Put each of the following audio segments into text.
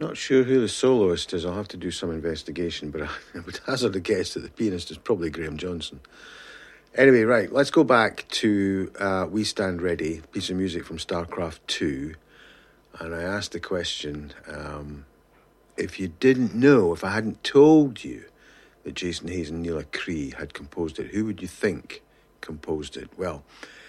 Not sure who the soloist is. I'll have to do some investigation, but I would hazard a guess that the pianist is probably Graham Johnson. Anyway, right, let's go back to We Stand Ready, piece of music from StarCraft 2. And I asked the question, if you didn't know, if I hadn't told you that Jason Hayes and Neela Cree had composed it, who would you think composed it? Well,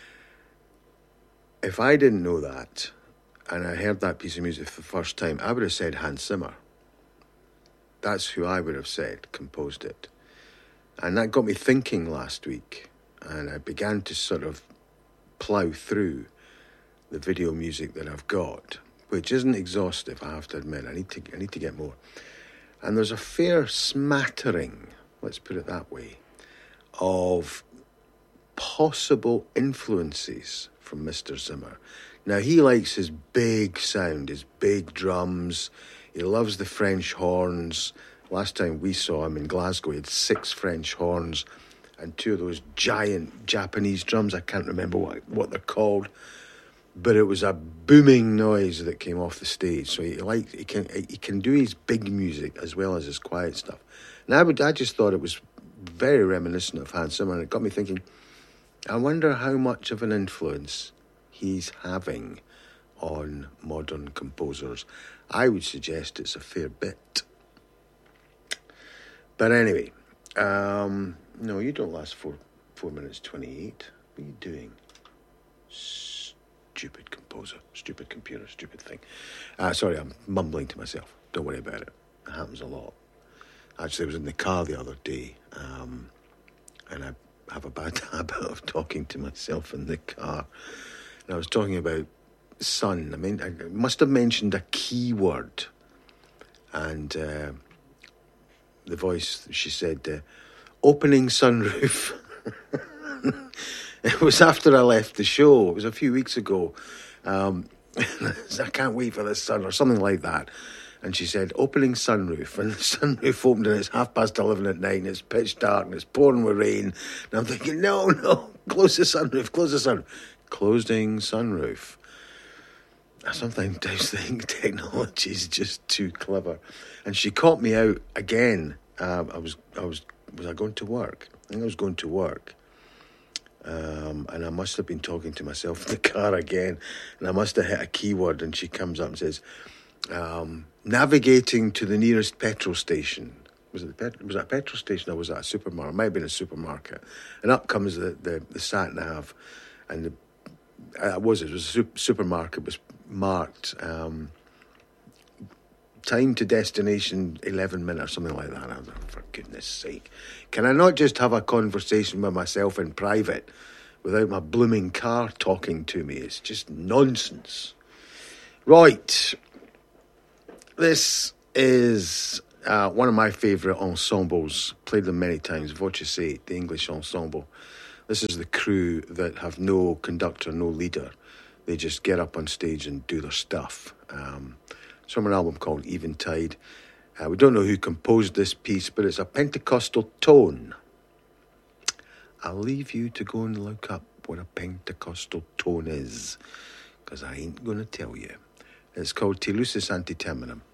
if I didn't know that, and I heard that piece of music for the first time, I would have said Hans Zimmer. That's who I would have said composed it. And that got me thinking last week, and I began to sort of plough through the video music that I've got, which isn't exhaustive, I have to admit. I need to get more. And there's a fair smattering, let's put it that way, of possible influences from Mr. Zimmer. Now, he likes his big sound, his big drums. He loves the French horns. Last time we saw him in Glasgow, he had 6 French horns and 2 of those giant Japanese drums. I can't remember what they're called, but it was a booming noise that came off the stage. So he can do his big music as well as his quiet stuff. And I just thought it was very reminiscent of Hans Zimmer, and it got me thinking, I wonder how much of an influence he's having on modern composers. I would suggest it's a fair bit. But anyway, no, you don't last 4 minutes 28. What are you doing? Stupid composer, stupid computer, stupid thing. Sorry, I'm mumbling to myself. Don't worry about it. It happens a lot. Actually, I was in the car the other day, and I have a bad habit of talking to myself in the car. And I was talking about sun. I mean, I must have mentioned a keyword. And the voice, she said, opening sunroof. It was after I left the show. It was a few weeks ago. I can't wait for the sun, or something like that. And she said, opening sunroof. And the sunroof opened, and it's 11:30 at night, and it's pitch dark, and it's pouring with rain. And I'm thinking, no, close the sunroof. Closing sunroof. I sometimes think technology is just too clever. And she caught me out again. Was I going to work? I think I was going to work. And I must have been talking to myself in the car again, and I must have hit a keyword, and she comes up and says, navigating to the nearest petrol station. Was that a petrol station, or was that a supermarket? It might have been a supermarket. And up comes the sat nav, and it was a supermarket. It was marked time to destination 11 minutes, or something like that. I was like, for goodness sake, can I not just have a conversation with myself in private without my blooming car talking to me? It's just nonsense. Right, this is one of my favourite ensembles. Played them many times. Voce Say, the English ensemble. This is the crew that have no conductor, no leader. They just get up on stage and do their stuff. It's from an album called Eventide. We don't know who composed this piece, but it's a Pentecostal tone. I'll leave you to go and look up what a Pentecostal tone is, because I ain't going to tell you. It's called Te Lucis Ante Terminum.